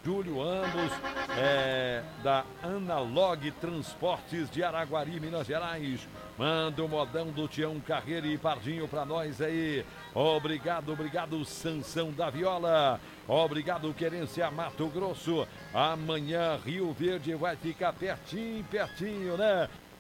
Júlio, ambos da Analog Transportes de Araguari, Minas Gerais. Manda o modão do Tião Carreira e Pardinho pra nós aí. Obrigado, obrigado, Sansão da Viola. Obrigado, Querência Mato Grosso. Amanhã Rio Verde vai ficar pertinho, pertinho, né?